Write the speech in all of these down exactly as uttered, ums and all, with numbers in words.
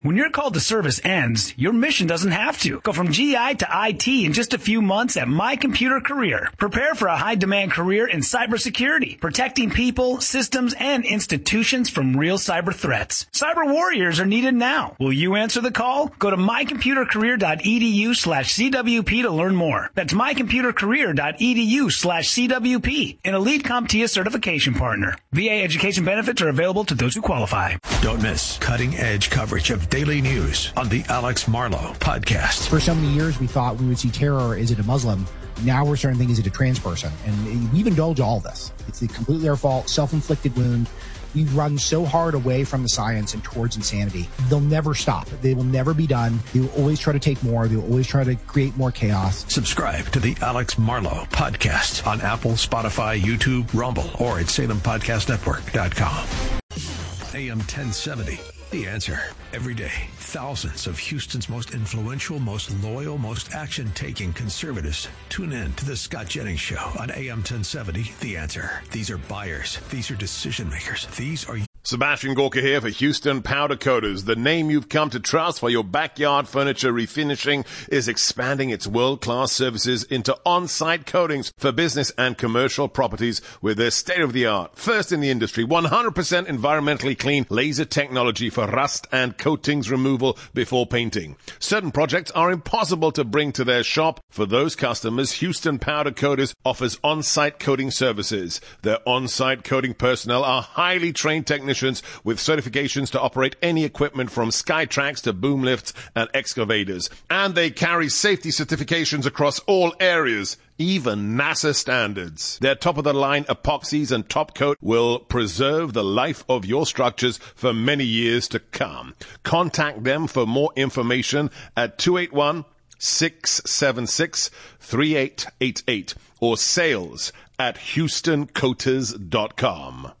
When your call to service ends, your mission doesn't have to. Go from G I to I T in just a few months at My Computer Career. Prepare for a high-demand career in cybersecurity, protecting people, systems, and institutions from real cyber threats. Cyber warriors are needed now. Will you answer the call? Go to mycomputercareer.edu slash CWP to learn more. That's mycomputercareer.edu slash CWP, an elite CompTIA certification partner. V A education benefits are available to those who qualify. Don't miss cutting-edge coverage of daily news on the Alex Marlow podcast. For so many years, we thought we would see terror. Is it a Muslim? Now we're starting to think, is it a trans person? And we've indulged all this. It's completely our fault, self-inflicted wound. We've run so hard away from the science and towards insanity. They'll never stop. They will never be done. They will always try to take more. They will always try to create more chaos. Subscribe to the Alex Marlow podcast on Apple, Spotify, YouTube, Rumble, or at Salem Podcast Network dot com. A M ten seventy. The Answer. Every day, thousands of Houston's most influential, most loyal, most action-taking conservatives tune in to the Scott Jennings Show on A M ten seventy, The Answer. These are buyers. These are decision-makers. These are... Sebastian Gorka here for Houston Powder Coaters. The name you've come to trust for your backyard furniture refinishing is expanding its world-class services into on-site coatings for business and commercial properties with their state-of-the-art, first in the industry, one hundred percent environmentally clean laser technology for rust and coatings removal before painting. Certain projects are impossible to bring to their shop. For those customers, Houston Powder Coaters offers on-site coating services. Their on-site coating personnel are highly trained technicians with certifications to operate any equipment from Skytrax to boom lifts and excavators. And they carry safety certifications across all areas, even NASA standards. Their top-of-the-line epoxies and top coat will preserve the life of your structures for many years to come. Contact them for more information at two eight one, six seven six, three eight eight eight or sales at houston coaters dot com.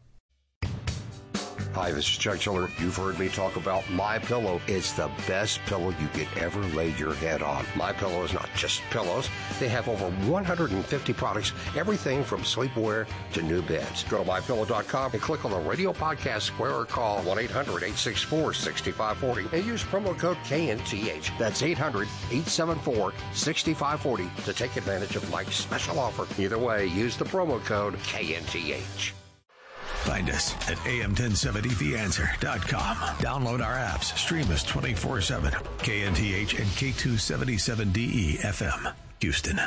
Hi, this is Chuck Chiller. You've heard me talk about MyPillow. It's the best pillow you could ever lay your head on. MyPillow is not just pillows. They have over one hundred fifty products, everything from sleepwear to new beds. Go to my pillow dot com and click on the radio podcast square or call one eight hundred, eight six four, six five four zero and use promo code K N T H. That's eight hundred, eight seven four, six five four zero to take advantage of Mike's special offer. Either way, use the promo code K N T H. Find us at A M ten seventy the answer dot com. Download our apps. Stream us twenty-four seven. K N T H and K two seventy-seven D E F M, Houston.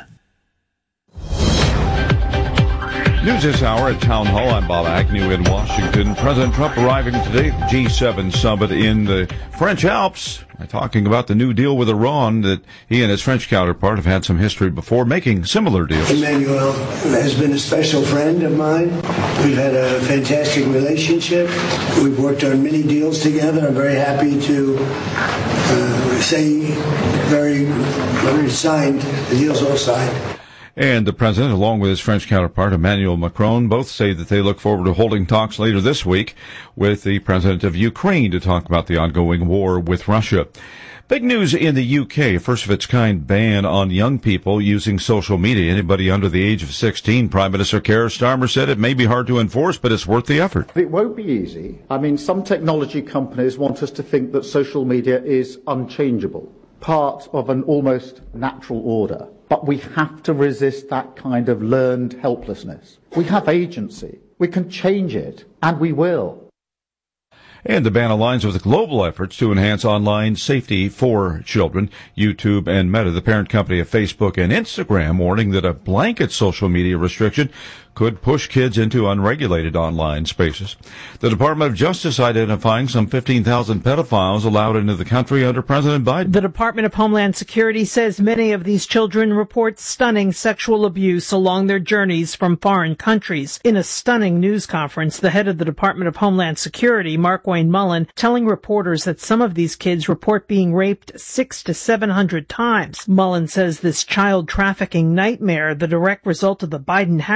News this hour at Town Hall. I'm Bob Agnew in Washington. President Trump arriving today at the G seven summit in the French Alps, talking about the new deal with Iran that he and his French counterpart have had some history before, making similar deals. Emmanuel has been a special friend of mine. We've had a fantastic relationship. We've worked on many deals together. I'm very happy to uh, say very, very signed. The deal's all signed. And the president, along with his French counterpart, Emmanuel Macron, both say that they look forward to holding talks later this week with the president of Ukraine to talk about the ongoing war with Russia. Big news in the U K, first of its kind ban on young people using social media. Anybody under the age of sixteen. Prime Minister Keir Starmer said it may be hard to enforce, but it's worth the effort. It won't be easy. I mean, some technology companies want us to think that social media is unchangeable, part of an almost natural order. But we have to resist that kind of learned helplessness. We have agency. We can change it, and we will. And the ban aligns with global efforts to enhance online safety for children. YouTube and Meta, the parent company of Facebook and Instagram, warning that a blanket social media restriction could push kids into unregulated online spaces. The Department of Justice identifying some fifteen thousand pedophiles allowed into the country under President Biden. The Department of Homeland Security says many of these children report stunning sexual abuse along their journeys from foreign countries. In a stunning news conference, the head of the Department of Homeland Security, Mark Wayne Mullen, telling reporters that some of these kids report being raped six to seven hundred times. Mullen says this child trafficking nightmare, the direct result of the Biden-Harris administration,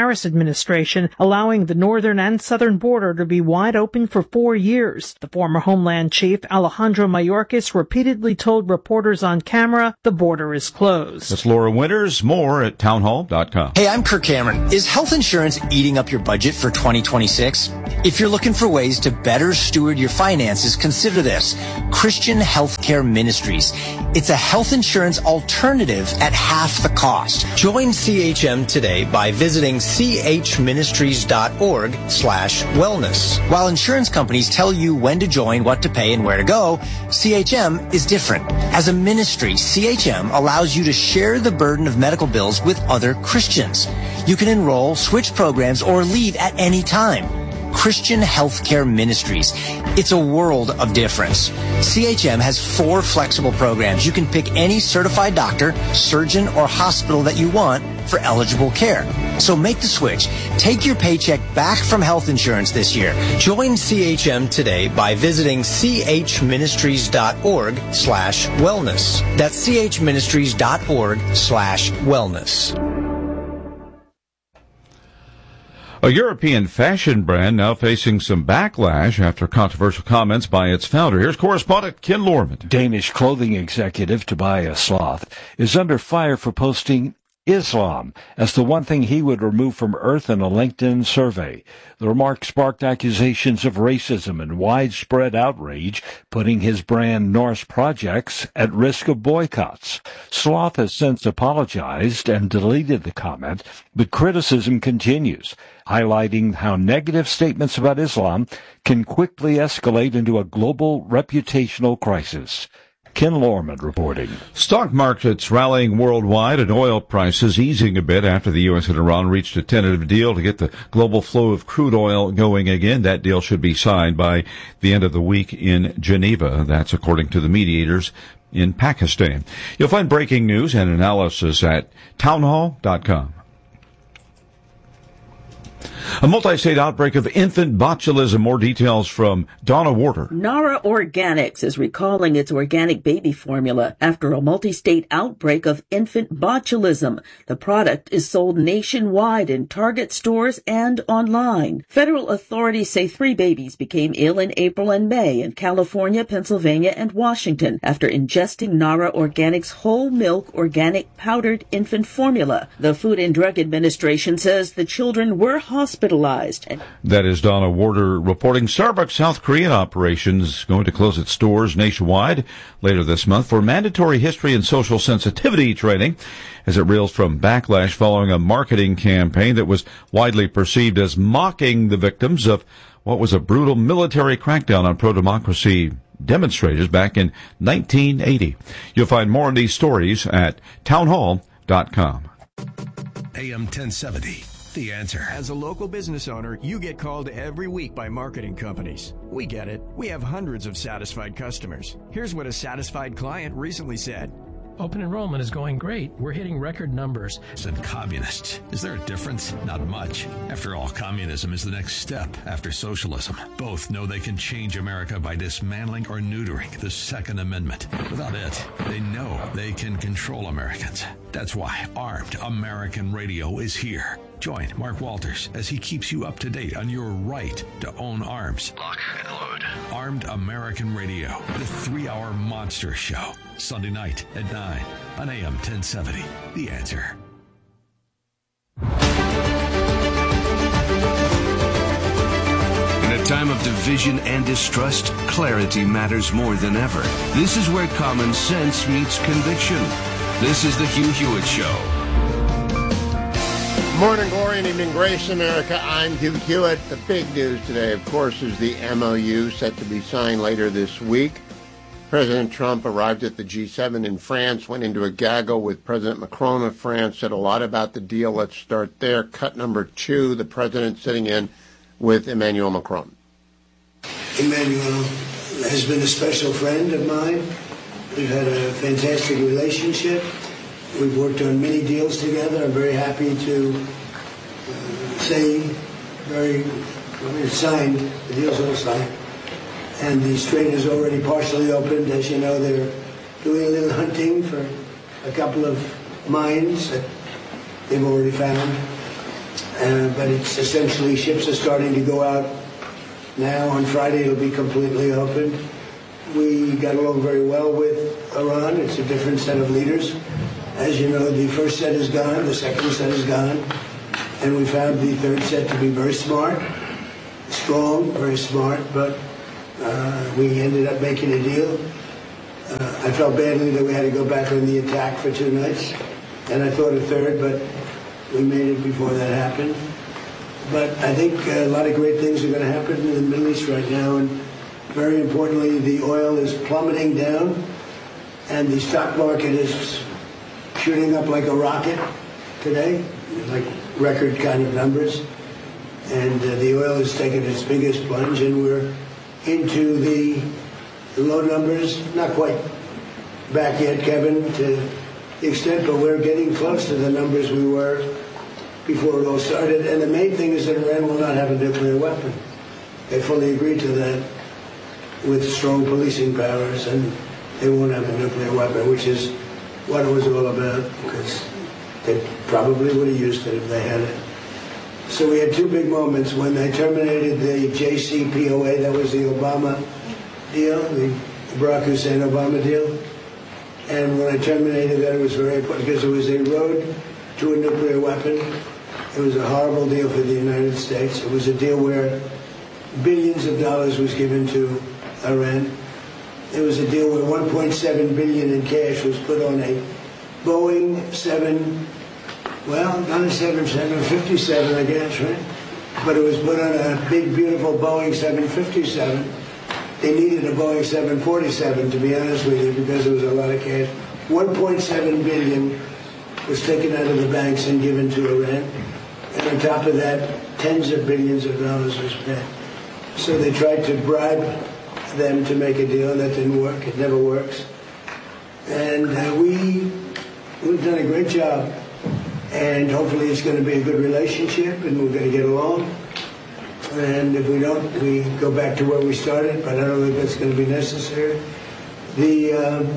administration, allowing the northern and southern border to be wide open for four years. The former Homeland Chief, Alejandro Mayorkas, repeatedly told reporters on camera the border is closed. That's Laura Winters. More at townhall dot com. Hey, I'm Kirk Cameron. Is health insurance eating up your budget for twenty twenty-six? If you're looking for ways to better steward your finances, consider this. Christian Healthcare Ministries. It's a health insurance alternative at half the cost. Join C H M today by visiting chministries.org slash wellness. While insurance companies tell you when to join, what to pay, and where to go, C H M is different. As a ministry, C H M allows you to share the burden of medical bills with other Christians. You can enroll, switch programs, or leave at any time. Christian Healthcare Ministries. It's a world of difference. C H M has four flexible programs. You can pick any certified doctor, surgeon, or hospital that you want for eligible care. So make the switch. Take your paycheck back from health insurance this year. Join C H M today by visiting chministries.org slash wellness. That's chministries.org slash wellness. A European fashion brand now facing some backlash after controversial comments by its founder. Here's correspondent Ken Lorman. Danish clothing executive Tobias Sloth is under fire for posting Islam as the one thing he would remove from Earth in a LinkedIn survey. The remark sparked accusations of racism and widespread outrage, putting his brand Norse Projects at risk of boycotts. Sloth has since apologized and deleted the comment, but criticism continues, highlighting how negative statements about Islam can quickly escalate into a global reputational crisis. Ken Lorman reporting. Stock markets rallying worldwide and oil prices easing a bit after the U S and Iran reached a tentative deal to get the global flow of crude oil going again. That deal should be signed by the end of the week in Geneva. That's according to the mediators in Pakistan. You'll find breaking news and analysis at townhall dot com. A multi-state outbreak of infant botulism. More details from Donna Warder. Nara Organics is recalling its organic baby formula after a multi-state outbreak of infant botulism. The product is sold nationwide in Target stores and online. Federal authorities say three babies became ill in April and May in California, Pennsylvania, and Washington after ingesting Nara Organics whole milk organic powdered infant formula. The Food and Drug Administration says the children were hospitalized. That is Donna Warder reporting. Starbucks South Korean operations going to close its stores nationwide later this month for mandatory history and social sensitivity training as it reels from backlash following a marketing campaign that was widely perceived as mocking the victims of what was a brutal military crackdown on pro-democracy demonstrators back in nineteen eighty. You'll find more on these stories at townhall dot com. A M ten seventy. The Answer. As a local business owner, you get called every week by marketing companies. We get it. We have hundreds of satisfied customers. Here's what a satisfied client recently said. Open enrollment is going great. We're hitting record numbers. And communists. Is there a difference? Not much. After all, communism is the next step after socialism. Both know they can change America by dismantling or neutering the Second Amendment. Without it, they know they can control Americans. That's why Armed American Radio is here. Join Mark Walters as he keeps you up to date on your right to own arms. Lock and load. Armed American Radio, the three-hour monster show. Sunday night at nine on A M ten seventy. The Answer. In a time of division and distrust, clarity matters more than ever. This is where common sense meets conviction. This is the Hugh Hewitt Show. Morning glory and evening grace, America. I'm Hugh Hewitt. The big news today, of course, is the M O U set to be signed later this week. President Trump arrived at the G seven in France, went into a gaggle with President Macron of France, said a lot about the deal. Let's start there. Cut number two, the president sitting in with Emmanuel Macron. Emmanuel has been a special friend of mine. We've had a fantastic relationship. We've worked on many deals together. I'm very happy to uh, say, very, I mean, it's signed, the deal's all signed. And the strait is already partially opened. As you know, they're doing a little hunting for a couple of mines that they've already found. Uh, but it's essentially, ships are starting to go out now. On Friday, it'll be completely open. We got along very well with Iran. It's a different set of leaders. As you know, the first set is gone, the second set is gone, and we found the third set to be very smart, strong, very smart, but uh, we ended up making a deal. Uh, I felt badly that we had to go back on the attack for two nights, and I thought a third, but we made it before that happened. But I think a lot of great things are going to happen in the Middle East right now, and very importantly, the oil is plummeting down, and the stock market is shooting up like a rocket today, like record kind of numbers. And uh, the oil has taken its biggest plunge, and we're into the low numbers, not quite back yet, Kevin, to the extent, but we're getting close to the numbers we were before it all started. And the main thing is that Iran will not have a nuclear weapon. They fully agreed to that with strong policing powers, and they won't have a nuclear weapon, which is what it was all about, because they probably would have used it if they had it. So we had two big moments. When they terminated the J C P O A, that was the Obama deal, the Barack Hussein Obama deal. And when I terminated that, it was very important because it was a road to a nuclear weapon. It was a horrible deal for the United States. It was a deal where billions of dollars was given to Iran. It was a deal where one point seven billion dollars in cash was put on a Boeing seven, well, not a seven fifty-seven, I guess, right? But it was put on a big, beautiful Boeing seven fifty-seven. They needed a Boeing seven forty-seven, to be honest with you, because there was a lot of cash. one point seven billion dollars was taken out of the banks and given to Iran. And on top of that, tens of billions of dollars was spent. So they tried to bribe them to make a deal. That didn't work. It never works. And uh, we, we've done a great job. And hopefully it's going to be a good relationship, and we're going to get along. And if we don't, we go back to where we started, but I don't think that's going to be necessary. The um,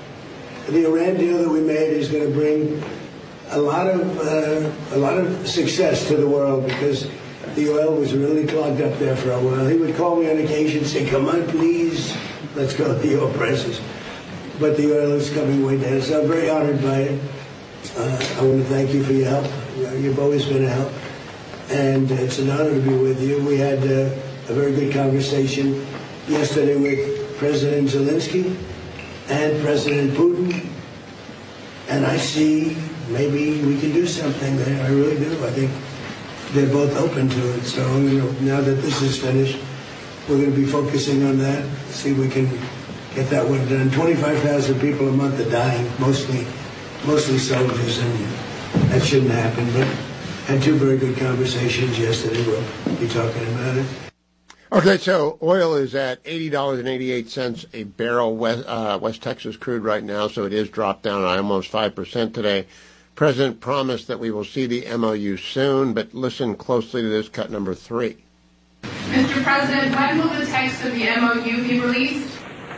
the Iran deal that we made is going to bring a lot of uh, a lot of success to the world, because the oil was really clogged up there for a while. He would call me on occasion and say, "Come on, please, let's go with the oil prices." But the oil is coming way down, so I'm very honored by it. Uh, I want to thank you for your help. You've always been a help. And it's an honor to be with you. We had uh, a very good conversation yesterday with President Zelensky and President Putin. And I see maybe we can do something there. I really do. I think they're both open to it. So you know, now that this is finished, we're going to be focusing on that, see if we can get that one done. twenty-five thousand people a month are dying, mostly mostly soldiers, and that shouldn't happen. But had two very good conversations yesterday. We'll be talking about it. Okay, so oil is at eighty dollars and eighty-eight cents a barrel, West, uh, West Texas crude right now, so it is dropped down almost five percent today. President promised that we will see the M O U soon, but listen closely to this, cut number three. Mister President, when will the text of the M O U be released?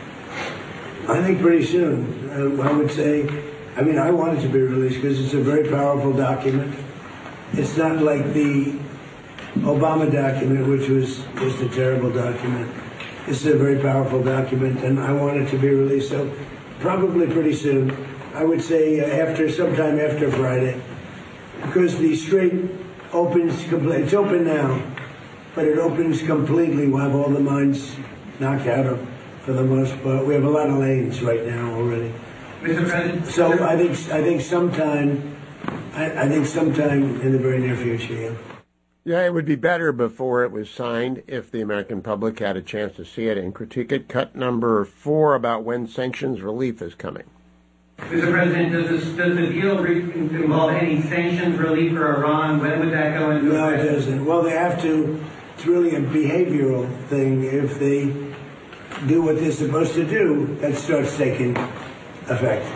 I think pretty soon. Um, I would say, I mean, I want it to be released because it's a very powerful document. It's not like the Obama document, which was just a terrible document. This is a very powerful document, and I want it to be released. So probably pretty soon. I would say uh, after, sometime after Friday, because the Strait opens completely. It's open now, but it opens completely. We'll have all the mines knocked out of, for the most part. We have a lot of lanes right now already. Mister President. So I think I think sometime. I, I think sometime in the very near future, yeah. Yeah, it would be better before it was signed if the American public had a chance to see it and critique it. Cut number four about when sanctions relief is coming. Mister President, does, this, does the deal re- involve any sanctions relief for Iran? When would that go into No, effect? it doesn't. Well, they have to. It's really a behavioral thing. If they do what they're supposed to do, that starts taking effect.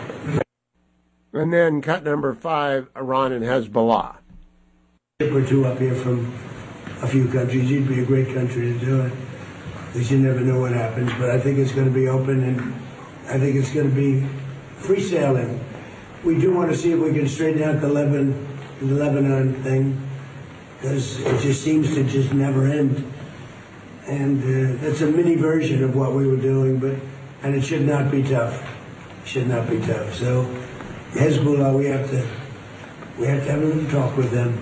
And then cut number five, Iran and Hezbollah. Or two up here from a few countries. You'd be a great country to do it, because you never know what happens. But I think it's going to be open, and I think it's going to be free sailing. We do want to see if we can straighten out the Lebanon, the Lebanon thing. because it just seems to just never end. And uh, that's a mini version of what we were doing, but and it should not be tough. It should not be tough. So Hezbollah, we have to we have to have a little talk with them.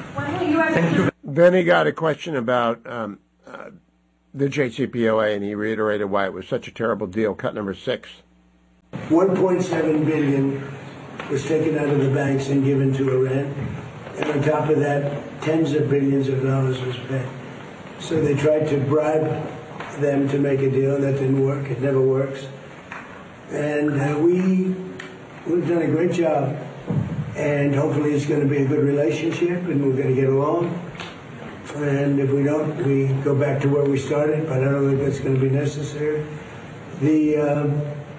Then he got a question about um, uh, the J C P O A, and he reiterated why it was such a terrible deal. Cut number six. one point seven billion dollars was taken out of the banks and given to Iran. And on top of that, tens of billions of dollars was spent. So they tried to bribe them to make a deal. That didn't work. It never works. And uh, we, we've done a great job. And hopefully it's going to be a good relationship and we're going to get along. And if we don't, we go back to where we started, but I don't think that's going to be necessary. The, um,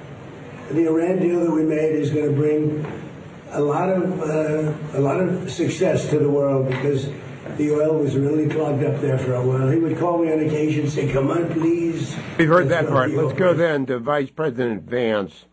the Iran deal that we made is going to bring a lot of uh, a lot of success to the world because the oil was really clogged up there for a while. He would call me on occasion and say, come on, please. We've heard that part. Let's go then to Vice President Vance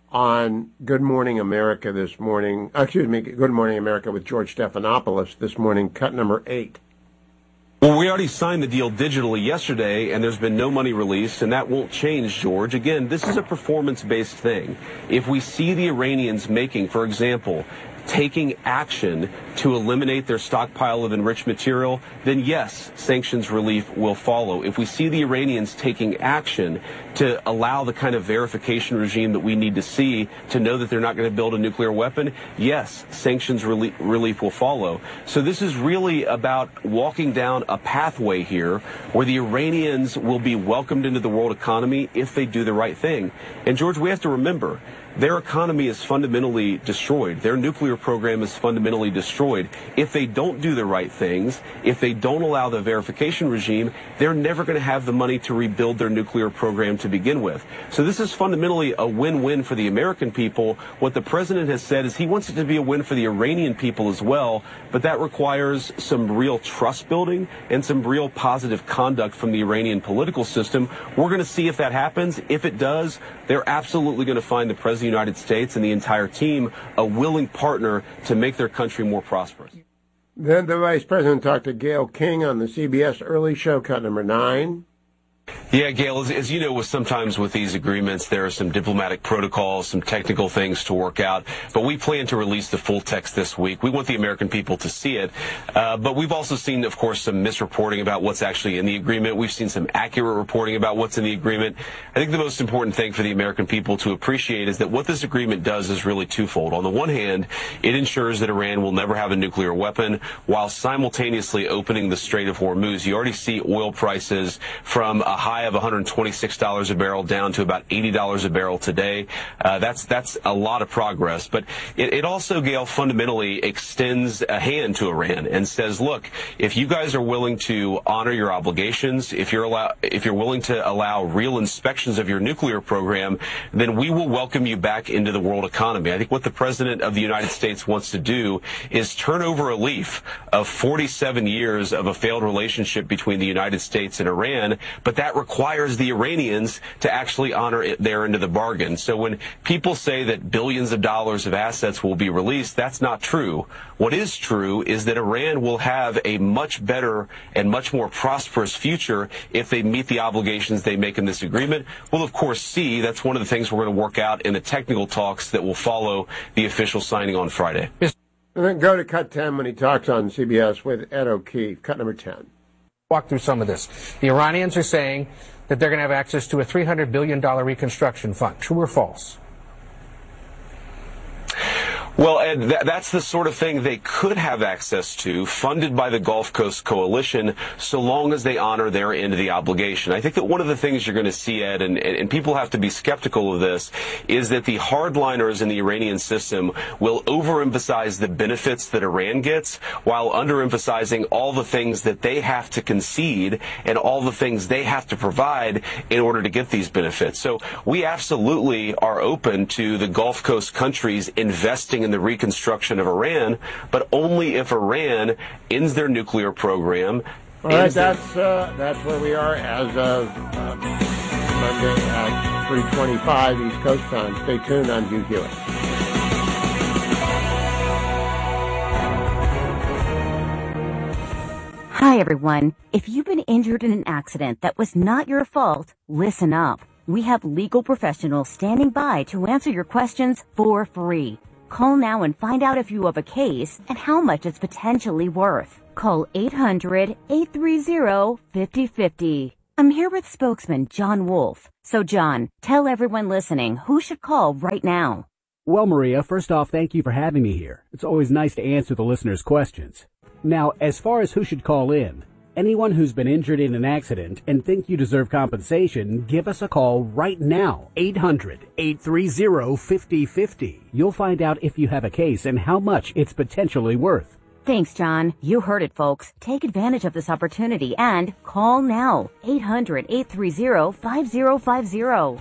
on Good Morning America this morning. Excuse me, Good Morning America with George Stephanopoulos this morning, cut number eight. Well, we already signed the deal digitally yesterday, and there's been no money released, and that won't change, George. Again, this is a performance-based thing. If we see the Iranians making, for example, taking action to eliminate their stockpile of enriched material, then yes, sanctions relief will follow. If we see the Iranians taking action to allow the kind of verification regime that we need to see to know that they're not going to build a nuclear weapon, yes, sanctions relief, relief will follow. So this is really about walking down a pathway here where the Iranians will be welcomed into the world economy if they do the right thing. And George, we have to remember, their economy is fundamentally destroyed. Their nuclear program is fundamentally destroyed. If they don't do the right things, if they don't allow the verification regime, they're never going to have the money to rebuild their nuclear program to begin with. So this is fundamentally a win-win for the American people. What the president has said is he wants it to be a win for the Iranian people as well, but that requires some real trust building and some real positive conduct from the Iranian political system. We're going to see if that happens. If it does, they're absolutely going to find the president of the United States and the entire team a willing partner to make their country more prosperous. Then the Vice President talked to Gayle King on the C B S Early Show, cut number nine. Yeah, Gail, as, as you know, with sometimes with these agreements, there are some diplomatic protocols, some technical things to work out. But we plan to release the full text this week. We want the American people to see it. Uh, but we've also seen, of course, some misreporting about what's actually in the agreement. We've seen some accurate reporting about what's in the agreement. I think the most important thing for the American people to appreciate is that what this agreement does is really twofold. On the one hand, it ensures that Iran will never have a nuclear weapon while simultaneously opening the Strait of Hormuz. You already see oil prices from a high of one hundred twenty-six dollars a barrel down to about eighty dollars a barrel today. Uh, that's that's a lot of progress. But it, it also, Gail, fundamentally extends a hand to Iran and says, look, if you guys are willing to honor your obligations, if you're allow, if you're willing to allow real inspections of your nuclear program, then we will welcome you back into the world economy. I think what the president of the United States wants to do is turn over a leaf of forty-seven years of a failed relationship between the United States and Iran, but that requires the Iranians to actually honor it their end of the bargain. So when people say that billions of dollars of assets will be released, that's not true. What is true is that Iran will have a much better and much more prosperous future if they meet the obligations they make in this agreement. We'll, of course, see. That's one of the things we're going to work out in the technical talks that will follow the official signing on Friday. And then go to cut ten when he talks on C B S with Ed O'Keefe. Cut number ten. Walk through some of this. The Iranians are saying that they're going to have access to a three hundred billion dollars reconstruction fund. True or false? Well, Ed, th- that's the sort of thing they could have access to, funded by the Gulf Coast Coalition, so long as they honor their end of the obligation. I think that one of the things you're going to see, Ed, and, and people have to be skeptical of this, is that the hardliners in the Iranian system will overemphasize the benefits that Iran gets while underemphasizing all the things that they have to concede and all the things they have to provide in order to get these benefits. So we absolutely are open to the Gulf Coast countries investing in the reconstruction of Iran, but only if Iran ends their nuclear program. All right, that's uh, that's where we are as of uh, Monday at three twenty-five East Coast time. Stay tuned on Hugh Hewitt. Hi, everyone. If you've been injured in an accident that was not your fault, listen up. We have legal professionals standing by to answer your questions for free. Call now and find out if you have a case and how much it's potentially worth. Call eight hundred, eight three zero, five zero five zero. I'm here with spokesman John Wolf. So, John, tell everyone listening who should call right now. Well, Maria, first off, thank you for having me here. It's always nice to answer the listeners' questions. Now, as far as who should call in, anyone who's been injured in an accident and think you deserve compensation, give us a call right now. eight hundred, eight three zero, five zero five zero. You'll find out if you have a case and how much it's potentially worth. Thanks, John. You heard it, folks. Take advantage of this opportunity and call now. eight hundred, eight three zero, five zero five zero.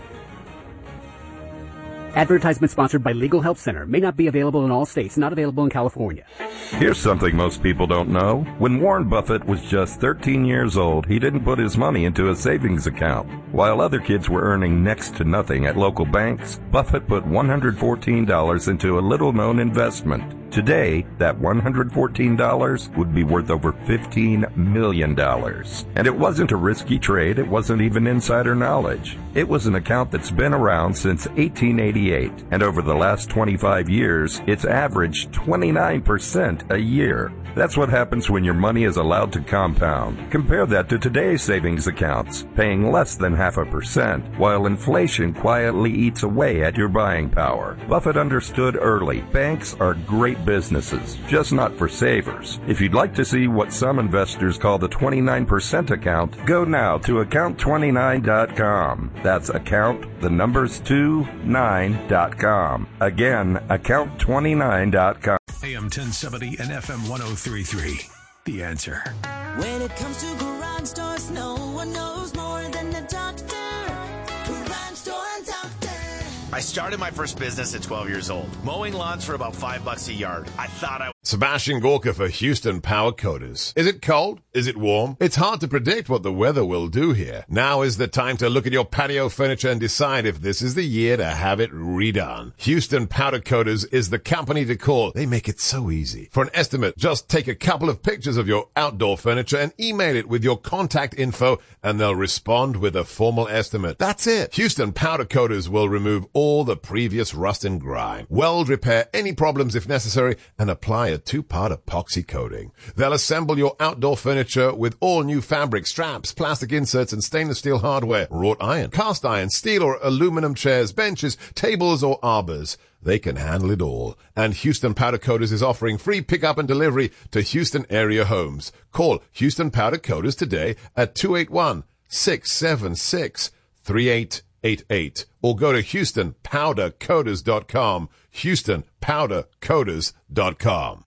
Advertisement sponsored by Legal Help Center. May not be available in all states. Not available in California. Here's something most people don't know. When Warren Buffett was just thirteen years old, he didn't put his money into a savings account. While other kids were earning next to nothing at local banks, Buffett put one hundred fourteen dollars into a little-known investment. Today, that one hundred fourteen dollars would be worth over fifteen million dollars. And it wasn't a risky trade. It wasn't even insider knowledge. It was an account that's been around since eighteen eighty-eight. And over the last twenty-five years, it's averaged twenty-nine percent a year. That's what happens when your money is allowed to compound. Compare that to today's savings accounts, paying less than half a percent, while inflation quietly eats away at your buying power. Buffett understood early. Banks are great businesses, just not for savers. If you'd like to see what some investors call the twenty-nine percent account, go now to account twenty-nine dot com. That's account, the numbers two, nine dot com. Again, account twenty-nine dot com. A M ten seventy and F M one oh three point three. The Answer. When it comes to garage doors, no one knows more than the doctor. Garage Door Doctor. I started my first business at twelve years old, mowing lawns for about five bucks a yard. I thought I... Sebastian Gorka for Houston Power Coaters. Is it cold? Is it warm? It's hard to predict what the weather will do here. Now is the time to look at your patio furniture and decide if this is the year to have it redone. Houston Powder Coaters is the company to call. They make it so easy. For an estimate, just take a couple of pictures of your outdoor furniture and email it with your contact info, and they'll respond with a formal estimate. That's it. Houston Powder Coaters will remove all the previous rust and grime, weld repair any problems if necessary, and apply a two-part epoxy coating. They'll assemble your outdoor furniture with all new fabric, straps, plastic inserts, and stainless steel hardware, wrought iron, cast iron, steel or aluminum chairs, benches, tables, or arbors. They can handle it all. And Houston Powder Coaters is offering free pickup and delivery to Houston area homes. Call Houston Powder Coaters today at two eight one, six seven six, three eight eight eight or go to houston powder coaters dot com. houston powder coaters dot com.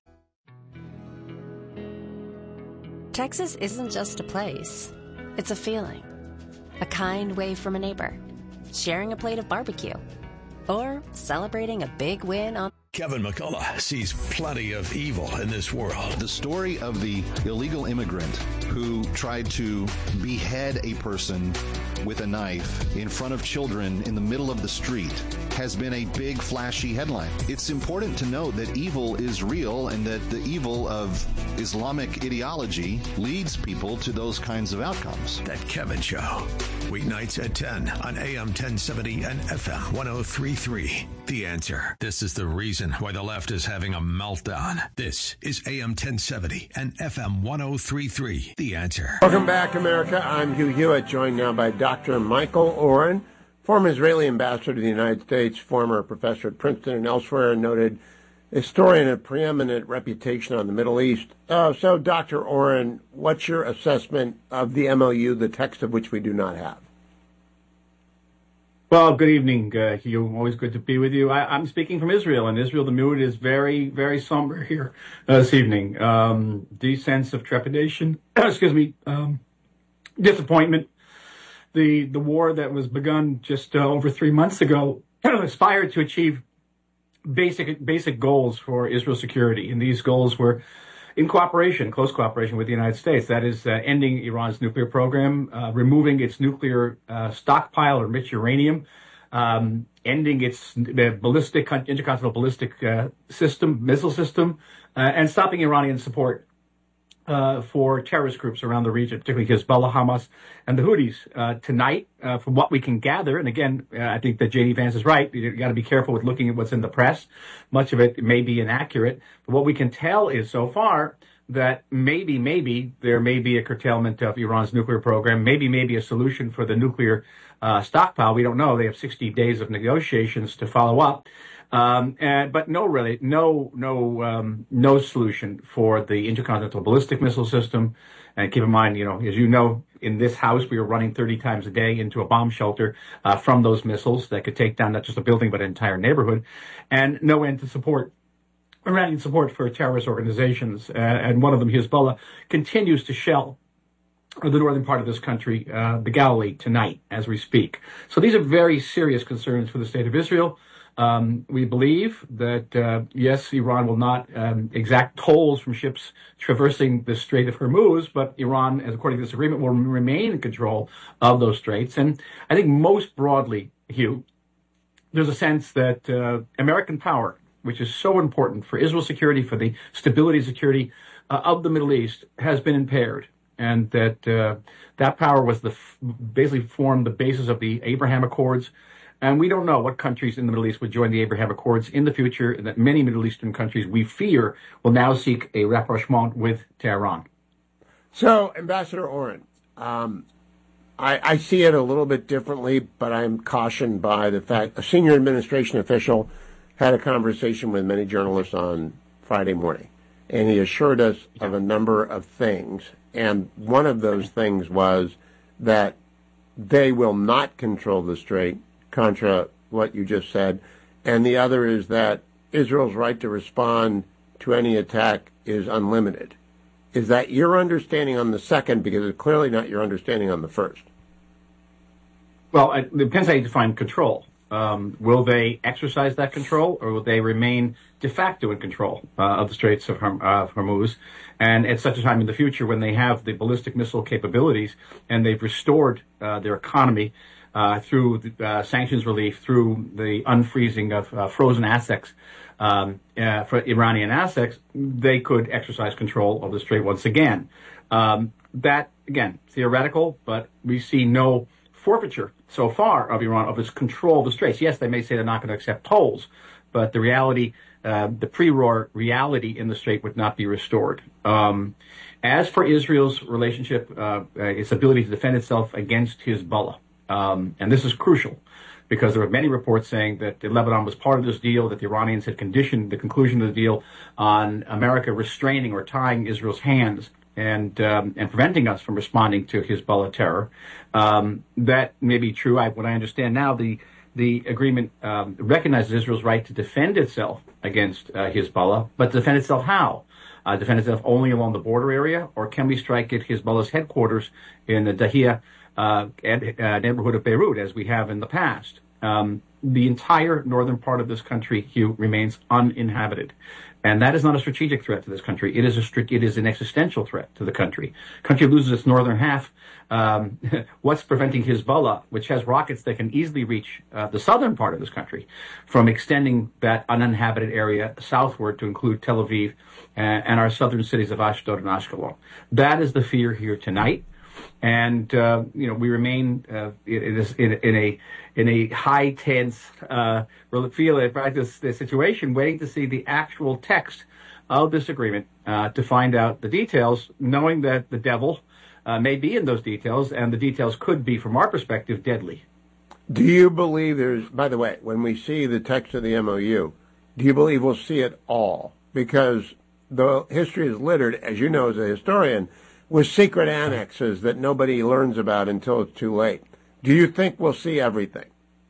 Texas isn't just a place. It's a feeling. A kind wave from a neighbor. Sharing a plate of barbecue. Or celebrating a big win on... Kevin McCullough sees plenty of evil in this world. The story of the illegal immigrant who tried to behead a person with a knife in front of children in the middle of the street has been a big, flashy headline. It's important to note that evil is real and that the evil of Islamic ideology leads people to those kinds of outcomes. That Kevin Show. Weeknights at ten on A M ten seventy and F M one oh three point three. The Answer. This is the reason why the left is having a meltdown. This is A M ten seventy and F M one oh three point three. The Answer. Welcome back, America. I'm Hugh Hewitt, joined now by Doctor Michael Oren, former Israeli ambassador to the United States, former professor at Princeton and elsewhere, noted historian of preeminent reputation on the Middle East. Uh, so, Doctor Oren, what's your assessment of the M O U, the text of which we do not have? Well, good evening, uh, Hugh. Always good to be with you. I, I'm speaking from Israel. In Israel, the mood is very, very somber here uh, this evening. Um, the sense of trepidation, excuse me, um, disappointment. The the war that was begun just uh, over three months ago aspired to achieve basic basic goals for Israel's security, and these goals were in cooperation, close cooperation with the United States. That is, uh, ending Iran's nuclear program, uh, removing its nuclear uh, stockpile of enriched uranium, um, ending its uh, ballistic, intercontinental ballistic uh, system, missile system, uh, and stopping Iranian support uh, for terrorist groups around the region, particularly Hezbollah, Hamas, and the Houthis. Uh, tonight, uh, from what we can gather, and again, uh, I think that J D Vance is right. You got to be careful with looking at what's in the press. Much of it may be inaccurate. But what we can tell is so far that maybe, maybe there may be a curtailment of Iran's nuclear program, maybe, maybe a solution for the nuclear uh, stockpile. We don't know. They have sixty days of negotiations to follow up. Um, and, but no, really, no, no, um, no solution for the intercontinental ballistic missile system. And keep in mind, you know, as you know, in this house, we are running thirty times a day into a bomb shelter uh, from those missiles that could take down not just a building, but an entire neighborhood, and no end to support. Iranian support for terrorist organizations, uh, and one of them, Hezbollah, continues to shell the northern part of this country, uh, the Galilee, tonight as we speak. So these are very serious concerns for the state of Israel. Um, we believe that, uh, yes, Iran will not um, exact tolls from ships traversing the Strait of Hormuz, but Iran, as according to this agreement, will remain in control of those straits. And I think most broadly, Hugh, there's a sense that uh, American power, which is so important for Israel's security, for the stability and security uh, of the Middle East, has been impaired. And that uh, that power was the f- basically formed the basis of the Abraham Accords. And we don't know what countries in the Middle East would join the Abraham Accords in the future, and that many Middle Eastern countries, we fear, will now seek a rapprochement with Tehran. So, Ambassador Oren, um, I, I see it a little bit differently, but I'm cautioned by the fact a senior administration official had a conversation with many journalists on Friday morning, and he assured us of a number of things. And one of those things was that they will not control the strait, contra what you just said. And the other is that Israel's right to respond to any attack is unlimited. Is that your understanding on the second? Because it's clearly not your understanding on the first. Well, it depends how you define control. Um, will they exercise that control, or will they remain de facto in control uh, of the Straits of, Horm- uh, of Hormuz? And at such a time in the future when they have the ballistic missile capabilities and they've restored uh, their economy uh, through the, uh, sanctions relief, through the unfreezing of uh, frozen assets, um, uh, for Iranian assets, they could exercise control of the Strait once again. Um, that, again, theoretical, but we see no forfeiture so far of Iran of its control of the Straits. Yes, they may say they're not going to accept tolls, but the reality, uh, the pre-war reality in the Strait would not be restored. Um, as for Israel's relationship, uh, its ability to defend itself against Hezbollah, um, and this is crucial because there are many reports saying that Lebanon was part of this deal, that the Iranians had conditioned the conclusion of the deal on America restraining or tying Israel's hands and um, and preventing us from responding to Hezbollah terror. Um, that may be true. I, what I understand now, the the agreement um, recognizes Israel's right to defend itself against uh, Hezbollah, but to defend itself how? Uh, defend itself only along the border area, or can we strike at Hezbollah's headquarters in the Dahia uh, ed, uh, neighborhood of Beirut, as we have in the past? Um, the entire northern part of this country, Hugh, remains uninhabited. And that is not a strategic threat to this country. It is a it is an existential threat to the country. Country loses its northern half. Um, what's preventing Hezbollah, which has rockets that can easily reach uh, the southern part of this country, from extending that uninhabited area southward to include Tel Aviv and, and our southern cities of Ashdod and Ashkelon? That is the fear here tonight. And, uh, you know, we remain uh, in, in, in a in a high tense uh, feel right, this, this situation, waiting to see the actual text of this agreement uh, to find out the details, knowing that the devil uh, may be in those details, and the details could be, from our perspective, deadly. Do you believe there's, by the way, when we see the text of the M O U, do you believe we'll see it all? Because the history is littered, as you know as a historian, with secret annexes that nobody learns about until it's too late. Do you think we'll see everything?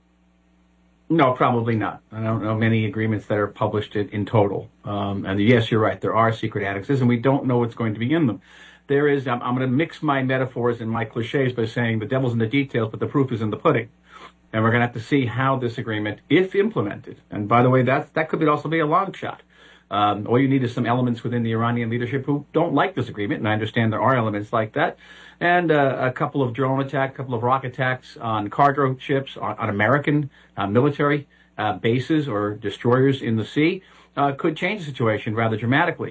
No, probably not. I don't know many agreements that are published in, in total. Um, and yes, you're right, there are secret annexes, and we don't know what's going to be in them. There is, I'm, I'm going to mix my metaphors and my cliches by saying the devil's in the details, but the proof is in the pudding. And we're going to have to see how this agreement, if implemented, and by the way, that, that could also be a long shot. Um, all you need is some elements within the Iranian leadership who don't like this agreement, and I understand there are elements like that, and uh, a couple of drone attacks, a couple of rocket attacks on cargo ships, on, on American uh, military uh, bases or destroyers in the sea uh, could change the situation rather dramatically.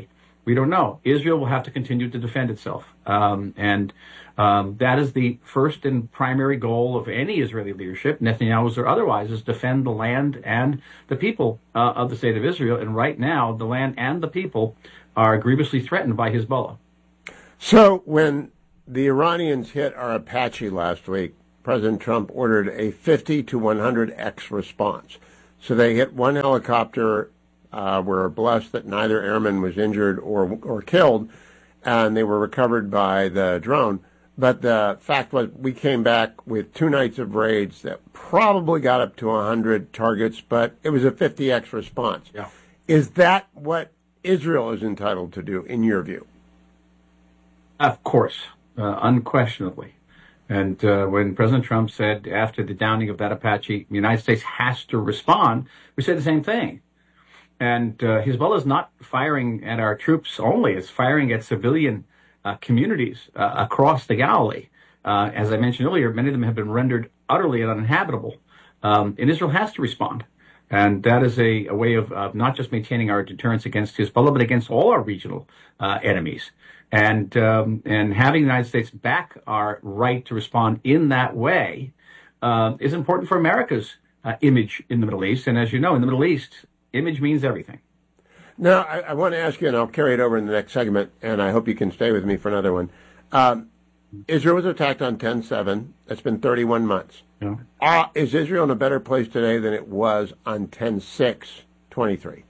We don't know. Israel will have to continue to defend itself. Um, and um, that is the first and primary goal of any Israeli leadership, Netanyahu's or otherwise, is defend the land and the people uh, of the state of Israel. And right now, the land and the people are grievously threatened by Hezbollah. So when the Iranians hit our Apache last week, President Trump ordered a fifty to one hundred x response. So they hit one helicopter. Uh, we're blessed that neither airman was injured or or killed, and they were recovered by the drone. But the fact was, we came back with two nights of raids that probably got up to one hundred targets, but it was a fifty x response. Yeah. Is that what Israel is entitled to do, in your view? Of course, uh, unquestionably. And uh, when President Trump said after the downing of that Apache, the United States has to respond, we said the same thing. And uh, Hezbollah is not firing at our troops only. It's firing at civilian uh, communities uh, across the Galilee. Uh, as I mentioned earlier, many of them have been rendered utterly uninhabitable. Um, and Israel has to respond. And that is a, a way of uh, not just maintaining our deterrence against Hezbollah, but against all our regional uh, enemies. And um, and having the United States back our right to respond in that way uh, is important for America's uh, image in the Middle East. And as you know, in the Middle East, image means everything. Now, I, I want to ask you, and I'll carry it over in the next segment, and I hope you can stay with me for another one. Um, Israel was attacked on ten seven. That's been thirty-one months. Yeah. Uh, is Israel in a better place today than it was on ten six twenty-three?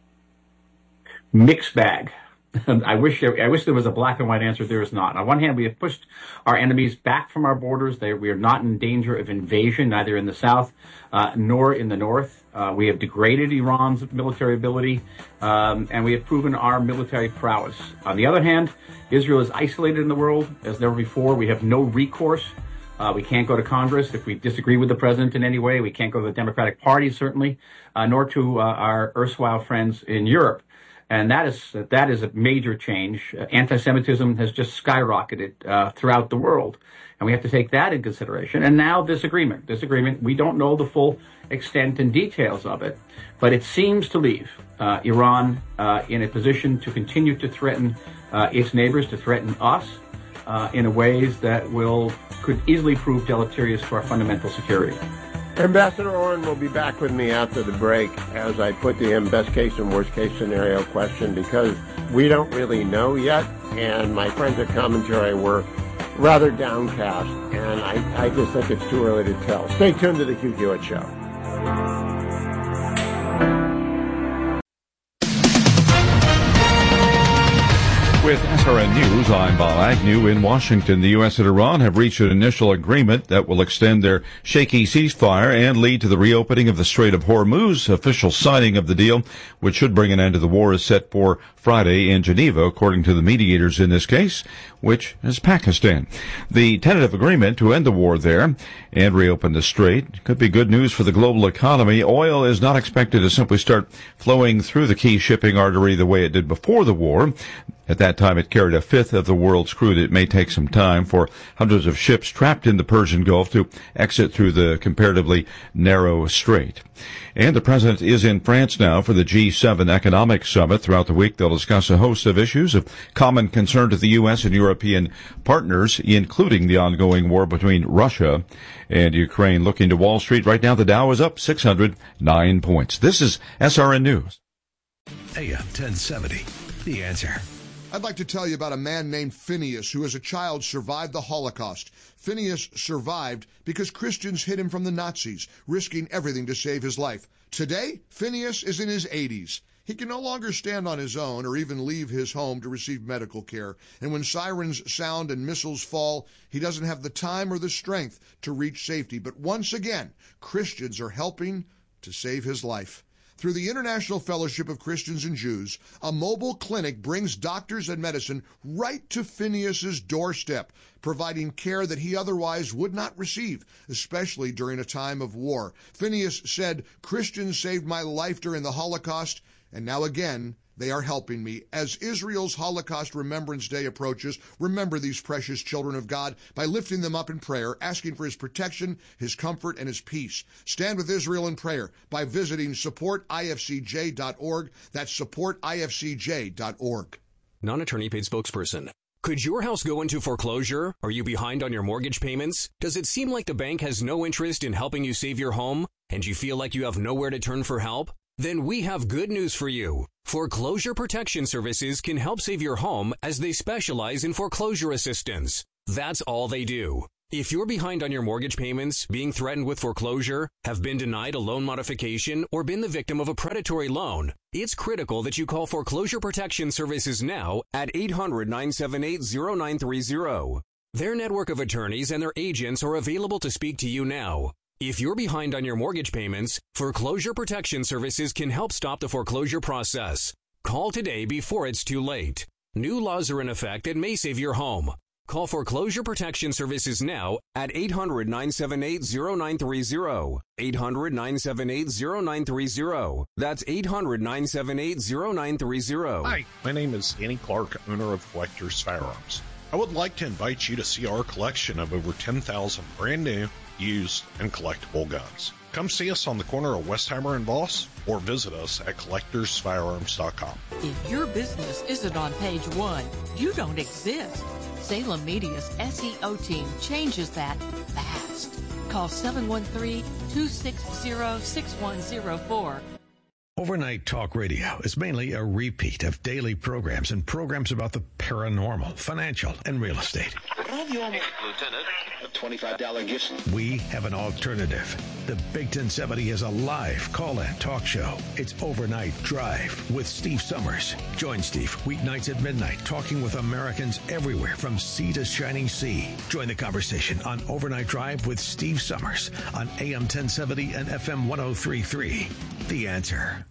Mixed bag. I wish I wish there was a black and white answer. There is not. On one hand, we have pushed our enemies back from our borders. They, we are not in danger of invasion, neither in the south uh, nor in the north. Uh, we have degraded Iran's military ability, um, and we have proven our military prowess. On the other hand, Israel is isolated in the world as never before. We have no recourse. Uh, we can't go to Congress if we disagree with the president in any way. We can't go to the Democratic Party, certainly, uh, nor to uh, our erstwhile friends in Europe. And that is that is a major change. Uh, anti-Semitism has just skyrocketed uh, throughout the world, and we have to take that in consideration. And now this agreement, this agreement, we don't know the full extent and details of it, but it seems to leave uh, Iran uh, in a position to continue to threaten uh, its neighbors, to threaten us uh, in ways that will could easily prove deleterious to our fundamental security. Ambassador Oren will be back with me after the break as I put to him best case and worst case scenario question, because we don't really know yet, and my friends at Commentary were rather downcast, and I, I just think it's too early to tell. Stay tuned to the Hugh Hewitt Show. With S R N News, I'm Bob Agnew in Washington. The U S and Iran have reached an initial agreement that will extend their shaky ceasefire and lead to the reopening of the Strait of Hormuz. Official signing of the deal, which should bring an end to the war, is set for Friday in Geneva, according to the mediators in this case, which is Pakistan. The tentative agreement to end the war there and reopen the strait could be good news for the global economy. Oil is not expected to simply start flowing through the key shipping artery the way it did before the war. At that time, it carried a fifth of the world's crude. It may take some time for hundreds of ships trapped in the Persian Gulf to exit through the comparatively narrow strait. And the president is in France now for the G seven Economic Summit. Throughout the week, they'll discuss a host of issues of common concern to the U S and European partners, including the ongoing war between Russia and Ukraine. Looking to Wall Street right now, the Dow is up six hundred nine points. This is S R N News. A M ten seventy, The Answer. I'd like to tell you about a man named Phineas who as a child survived the Holocaust. Phineas survived because Christians hid him from the Nazis, risking everything to save his life. Today, Phineas is in his eighties. He can no longer stand on his own or even leave his home to receive medical care. And when sirens sound and missiles fall, he doesn't have the time or the strength to reach safety. But once again, Christians are helping to save his life. Through the International Fellowship of Christians and Jews, a mobile clinic brings doctors and medicine right to Phineas's doorstep, providing care that he otherwise would not receive, especially during a time of war. Phineas said, "Christians saved my life during the Holocaust, and now again, they are helping me." As Israel's Holocaust Remembrance Day approaches, remember these precious children of God by lifting them up in prayer, asking for his protection, his comfort, and his peace. Stand with Israel in prayer by visiting support I F C J dot org. That's support I F C J dot org. non-attorney paid spokesperson. Could your house go into foreclosure? Are you behind on your mortgage payments? Does it seem like the bank has no interest in helping you save your home? And you feel like you have nowhere to turn for help? Then we have good news for you. Foreclosure Protection Services can help save your home as they specialize in foreclosure assistance. That's all they do. If you're behind on your mortgage payments, being threatened with foreclosure, have been denied a loan modification, or been the victim of a predatory loan, it's critical that you call Foreclosure Protection Services now at eight hundred, nine seven eight, zero nine three zero. Their network of attorneys and their agents are available to speak to you now. If you're behind on your mortgage payments, Foreclosure Protection Services can help stop the foreclosure process. Call today before it's too late. New laws are in effect and may save your home. Call Foreclosure Protection Services now at eight hundred, nine seven eight, zero nine three zero. eight hundred, nine seven eight, zero nine three zero. That's eight hundred, nine seven eight, zero nine three zero. Hi, my name is Danny Clark, owner of Collectors Firearms. I would like to invite you to see our collection of over ten thousand brand new, used, and collectible guns. Come see us on the corner of Westheimer and Voss, or visit us at collectors firearms dot com. If your business isn't on page one, you don't exist. Salem Media's S E O team changes that fast. Call seven one three, two six zero, six one zero four. Overnight Talk Radio is mainly a repeat of daily programs and programs about the paranormal, financial, and real estate. Lieutenant, a twenty-five dollars gift. We have an alternative. The Big ten seventy is a live call-in talk show. It's Overnight Drive with Steve Summers. Join Steve weeknights at midnight, talking with Americans everywhere from sea to shining sea. Join the conversation on Overnight Drive with Steve Summers on A M ten seventy and F M ten thirty-three. The Answer.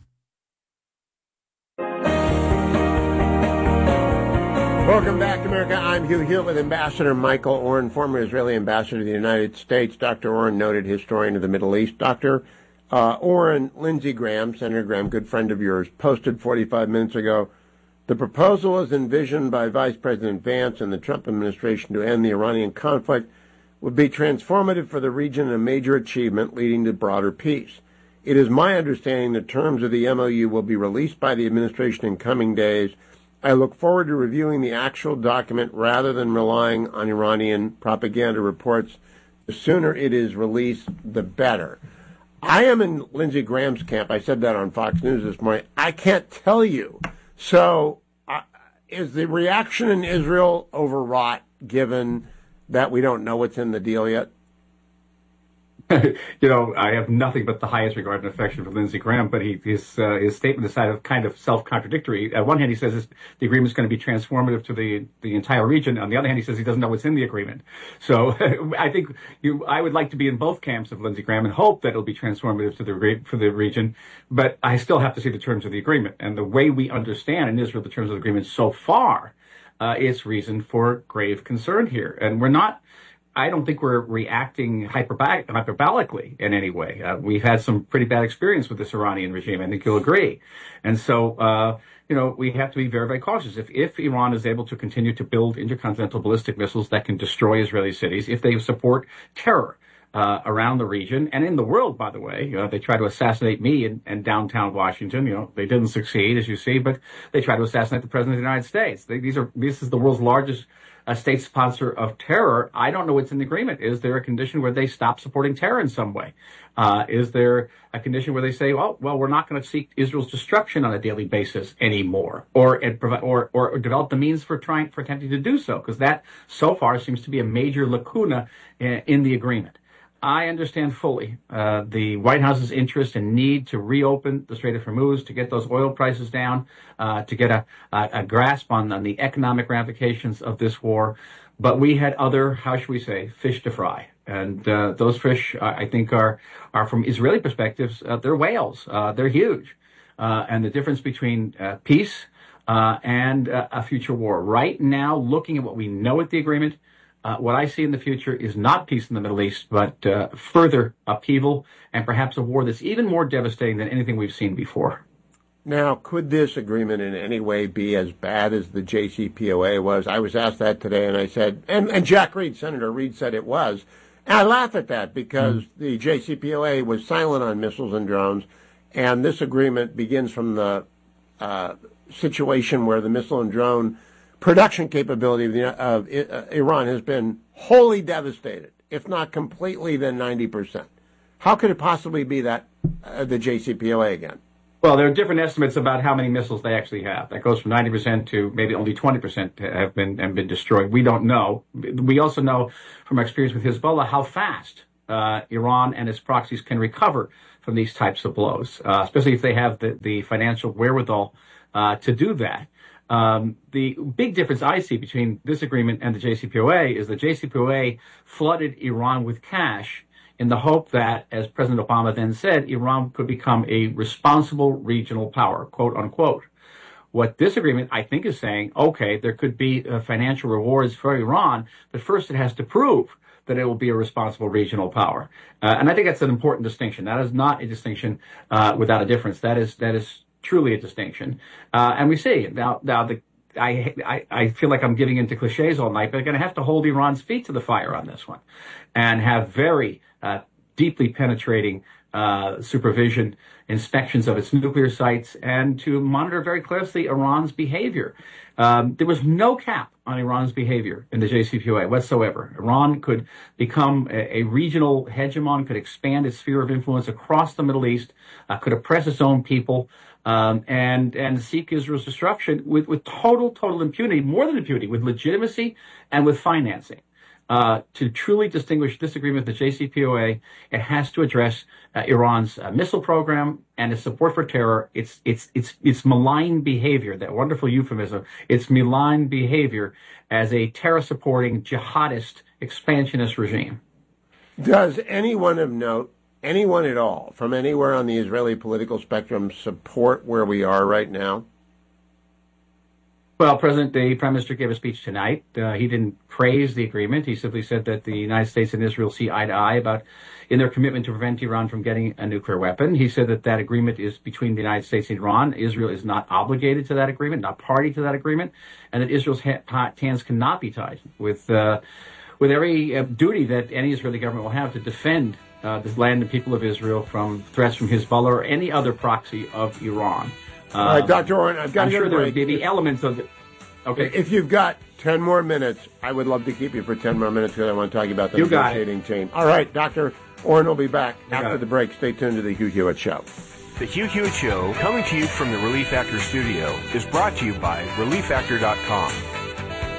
Welcome back to America. I'm Hugh Hewitt with Ambassador Michael Oren, former Israeli ambassador to the United States. Doctor Oren, noted historian of the Middle East. Doctor Uh, Oren, Lindsey Graham, Senator Graham, good friend of yours, posted forty-five minutes ago, the proposal as envisioned by Vice President Vance and the Trump administration to end the Iranian conflict would be transformative for the region and a major achievement leading to broader peace. It is my understanding the terms of the M O U will be released by the administration in coming days. I look forward to reviewing the actual document rather than relying on Iranian propaganda reports. The sooner it is released, the better. I am in Lindsey Graham's camp. I said that on Fox News this morning. I can't tell you. So uh, is the reaction in Israel overwrought given that we don't know what's in the deal yet? You know, I have nothing but the highest regard and affection for Lindsey Graham, but he, his uh, his statement is kind of, kind of self-contradictory. On one hand, he says this, the agreement is going to be transformative to the, the entire region. On the other hand, he says he doesn't know what's in the agreement. So I think you, I would like to be in both camps of Lindsey Graham and hope that it'll be transformative to the for the region. But I still have to see the terms of the agreement. And the way we understand in Israel the terms of the agreement so far, uh, is reason for grave concern here. And we're not. I don't think we're reacting hyperba- hyperbolically in any way. Uh, we've had some pretty bad experience with this Iranian regime. I think you'll agree. And so, uh, you know, we have to be very, very cautious. If, if Iran is able to continue to build intercontinental ballistic missiles that can destroy Israeli cities, if they support terror uh, around the region and in the world, by the way, you know, they tried to assassinate me in, in downtown Washington. You know, they didn't succeed, as you see, but they tried to assassinate the president of the United States. They, these are this is the world's largest a state sponsor of terror. I don't know what's in the agreement. Is there a condition where they stop supporting terror in some way? Uh, is there a condition where they say, oh, well, we're not going to seek Israel's destruction on a daily basis anymore, or or or develop the means for trying for attempting to do so? Because that so far seems to be a major lacuna in, in the agreement. I understand fully uh, the White House's interest and need to reopen the Strait of Hormuz, to get those oil prices down, uh, to get a, a, a grasp on, on the economic ramifications of this war. But we had other, how should we say, fish to fry. And uh, those fish, uh, I think, are, are from Israeli perspectives, uh, they're whales. Uh, they're huge. Uh, and the difference between uh, peace uh, and uh, a future war. Right now, looking at what we know at the agreement, Uh, what I see in the future is not peace in the Middle East, but uh, further upheaval and perhaps a war that's even more devastating than anything we've seen before. Now, could this agreement in any way be as bad as the J C P O A was? I was asked that today, and I said, and, and Jack Reed, Senator Reed, said it was. And I laugh at that because mm. the J C P O A was silent on missiles and drones, and this agreement begins from the uh, situation where the missile and drone production capability of, the, of uh, Iran has been wholly devastated, if not completely, then ninety percent. How could it possibly be that uh, the J C P O A again? Well, there are different estimates about how many missiles they actually have. That goes from ninety percent to maybe only twenty percent have been have been destroyed. We don't know. We also know from our experience with Hezbollah how fast uh, Iran and its proxies can recover from these types of blows, uh, especially if they have the, the financial wherewithal uh, to do that. Um, the big difference I see between this agreement and the J C P O A is the J C P O A flooded Iran with cash in the hope that, as President Obama then said, Iran could become a responsible regional power, quote unquote. What this agreement, I think, is saying, okay, there could be uh, financial rewards for Iran, but first it has to prove that it will be a responsible regional power. Uh, and I think that's an important distinction. That is not a distinction uh, without a difference. That is that is truly a distinction. Uh, and we see now, now the I, I, I feel like I'm giving into cliches all night, but they're going to have to hold Iran's feet to the fire on this one and have very uh, deeply penetrating uh, supervision, inspections of its nuclear sites, and to monitor very closely Iran's behavior. Um, there was no cap on Iran's behavior in the J C P O A whatsoever. Iran could become a, a regional hegemon, could expand its sphere of influence across the Middle East, uh, could oppress its own people, Um, and and seek Israel's destruction with, with total, total impunity, more than impunity, with legitimacy and with financing. Uh, to truly distinguish this agreement with the J C P O A, it has to address uh, Iran's uh, missile program and its support for terror. It's it's it's it's malign behavior, that wonderful euphemism. It's malign behavior as a terror-supporting jihadist expansionist regime. Does anyone of note, anyone at all, from anywhere on the Israeli political spectrum, support where we are right now? Well, President, the Prime Minister gave a speech tonight. Uh, he didn't praise the agreement. He simply said that the United States and Israel see eye to eye about in their commitment to prevent Iran from getting a nuclear weapon. He said that that agreement is between the United States and Iran. Israel is not obligated to that agreement, not party to that agreement, and that Israel's ha- hands cannot be tied with uh, with every uh, duty that any Israeli government will have to defend uh, the land and people of Israel from threats from Hezbollah or any other proxy of Iran. Um, All right, Doctor Oren, I've got I'm to sure get a there break. will be elements of it. Okay. If you've got ten more minutes, I would love to keep you for ten more minutes because I want to talk about the you got negotiating team. All right, Doctor Oren will be back you after the break. Stay tuned to the Hugh Hewitt Show. The Hugh Hewitt Show, coming to you from the Relief Factor studio, is brought to you by relief factor dot com.